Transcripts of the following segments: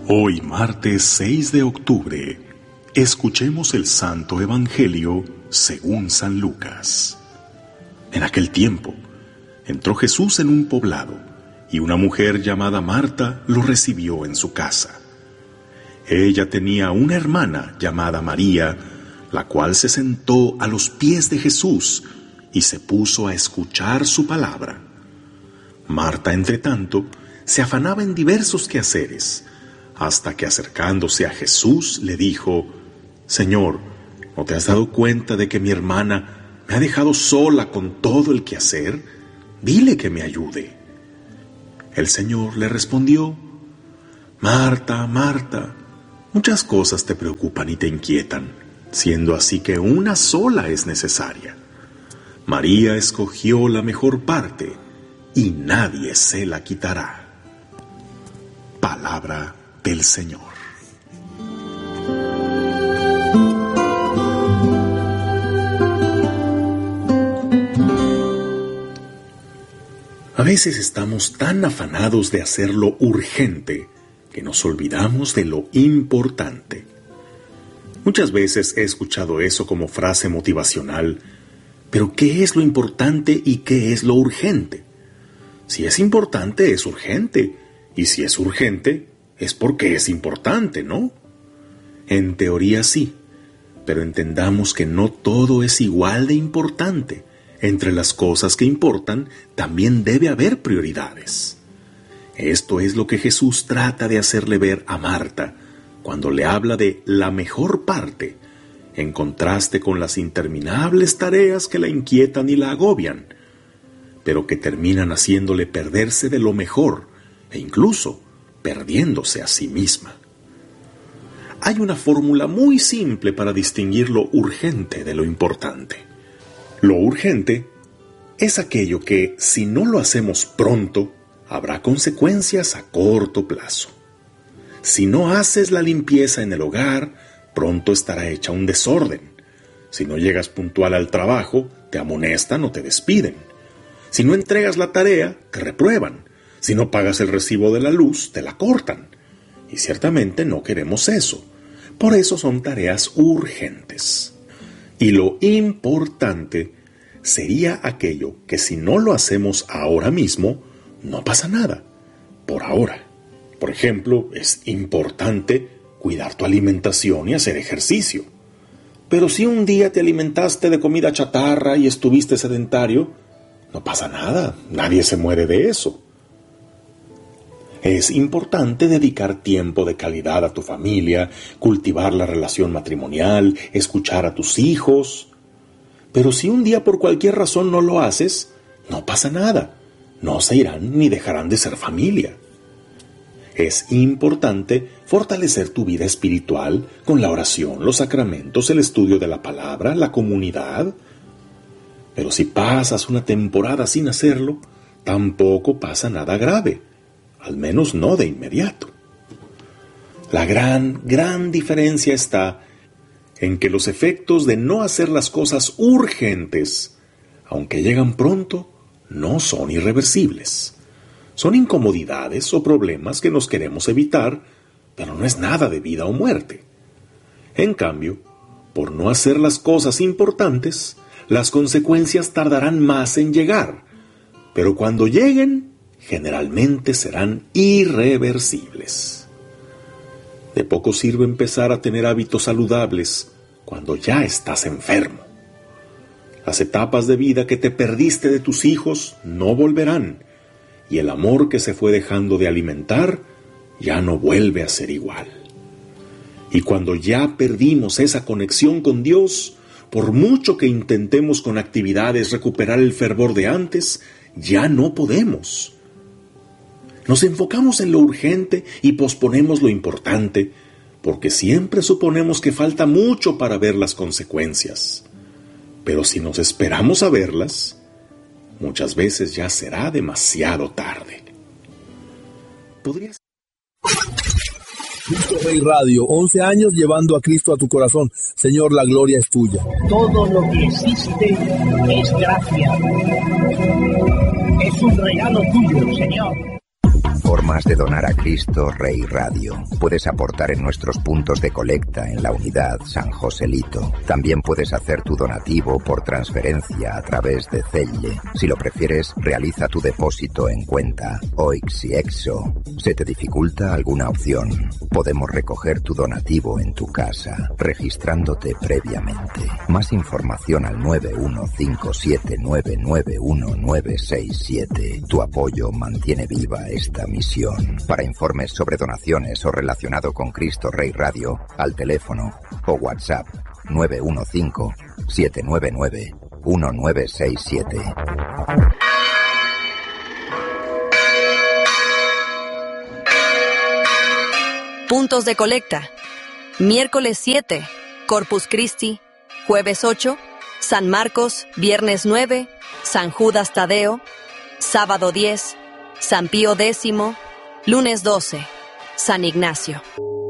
Hoy, martes 6 de octubre, escuchemos el Santo Evangelio según San Lucas. En aquel tiempo, entró Jesús en un poblado, y una mujer llamada Marta lo recibió en su casa. Ella tenía una hermana llamada María, la cual se sentó a los pies de Jesús y se puso a escuchar su palabra. Marta, entretanto, se afanaba en diversos quehaceres, hasta que acercándose a Jesús le dijo: «Señor, ¿no te has dado cuenta de que mi hermana me ha dejado sola con todo el quehacer? Dile que me ayude». El Señor le respondió: «Marta, Marta, muchas cosas te preocupan y te inquietan, siendo así que una sola es necesaria. María escogió la mejor parte, y nadie se la quitará». Palabra del Señor. A veces estamos tan afanados de hacer lo urgente que nos olvidamos de lo importante. Muchas veces he escuchado eso como frase motivacional, pero ¿qué es lo importante y qué es lo urgente? Si es importante, es urgente, y si es urgente, es porque es importante, ¿no? En teoría sí, pero entendamos que no todo es igual de importante. Entre las cosas que importan, también debe haber prioridades. Esto es lo que Jesús trata de hacerle ver a Marta cuando le habla de la mejor parte, en contraste con las interminables tareas que la inquietan y la agobian, pero que terminan haciéndole perderse de lo mejor e incluso perdiéndose a sí misma. Hay una fórmula muy simple para distinguir lo urgente de lo importante. Lo urgente es aquello que, si no lo hacemos pronto, habrá consecuencias a corto plazo. Si no haces la limpieza en el hogar, pronto estará hecha un desorden. Si no llegas puntual al trabajo, te amonestan o te despiden. Si no entregas la tarea, te reprueban. Si no pagas el recibo de la luz, te la cortan. Y ciertamente no queremos eso. Por eso son tareas urgentes. Y lo importante sería aquello que si no lo hacemos ahora mismo, no pasa nada. Por ahora. Por ejemplo, es importante cuidar tu alimentación y hacer ejercicio. Pero si un día te alimentaste de comida chatarra y estuviste sedentario, no pasa nada. Nadie se muere de eso. Es importante dedicar tiempo de calidad a tu familia, cultivar la relación matrimonial, escuchar a tus hijos. Pero si un día por cualquier razón no lo haces, no pasa nada. No se irán ni dejarán de ser familia. Es importante fortalecer tu vida espiritual con la oración, los sacramentos, el estudio de la palabra, la comunidad. Pero si pasas una temporada sin hacerlo, tampoco pasa nada grave. Al menos no de inmediato. La gran diferencia está en que los efectos de no hacer las cosas urgentes, aunque llegan pronto, no son irreversibles. Son incomodidades o problemas que nos queremos evitar, pero no es nada de vida o muerte. En cambio, por no hacer las cosas importantes, las consecuencias tardarán más en llegar, pero cuando lleguen, generalmente serán irreversibles. De poco sirve empezar a tener hábitos saludables cuando ya estás enfermo. Las etapas de vida que te perdiste de tus hijos no volverán, y el amor que se fue dejando de alimentar ya no vuelve a ser igual. Y cuando ya perdimos esa conexión con Dios, por mucho que intentemos con actividades recuperar el fervor de antes, ya no podemos. Nos enfocamos en lo urgente y posponemos lo importante, porque siempre suponemos que falta mucho para ver las consecuencias. Pero si nos esperamos a verlas, muchas veces ya será demasiado tarde. ¿Podrías? Cristo Rey Radio, 11 años llevando a Cristo a tu corazón. Señor, la gloria es tuya. Todo lo que existe es gracia. Es un regalo tuyo, Señor. formas de donar a Cristo Rey Radio. Puedes aportar en nuestros puntos de colecta en la unidad San Joselito. También puedes hacer tu donativo por transferencia a través de Zelle. Si lo prefieres, realiza tu depósito en cuenta OIX y EXO. ¿Se te dificulta alguna opción? Podemos recoger tu donativo en tu casa, registrándote previamente. Más información al 915799197. Tu apoyo mantiene viva esta misión. Para informes sobre donaciones o relacionado con Cristo Rey Radio, al teléfono o WhatsApp 915-799-1967. Puntos de colecta. Miércoles 7, Corpus Christi. Jueves 8, San Marcos. Viernes 9, San Judas Tadeo. Sábado 10, San Pío X. Lunes 12, San Ignacio.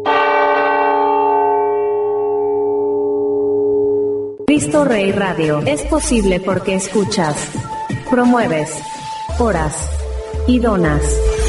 Cristo Rey Radio es posible porque escuchas, promueves, oras y donas.